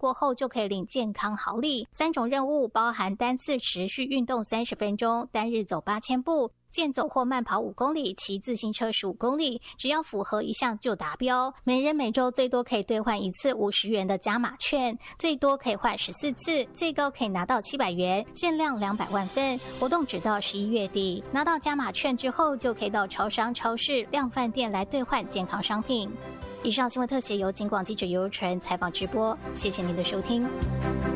过后就可以领健康好礼。3种任务包含单次持续运动30分钟，单日走8000步。健走或慢跑5公里，骑自行车15公里，只要符合一项就达标。每人每周最多可以兑换1次50元的加码券，最多可以换14次，最高可以拿到700元，限量200万份。活动直到11月底。拿到加码券之后，就可以到超商、超市、量贩店来兑换健康商品。以上新闻特写由警广记者尤纯采访直播，谢谢您的收听。